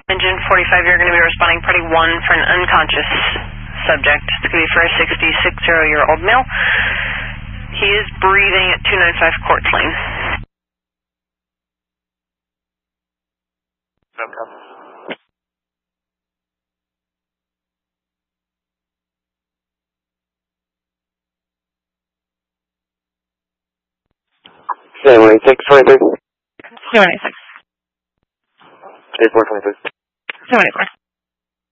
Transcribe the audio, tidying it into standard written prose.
Engine 45, you're going to be responding party 1 for an unconscious subject. It's going to be for a 66-year-old male. He is breathing at 295 Courts Lane. No problem. Family 623. 296. 8423. 294.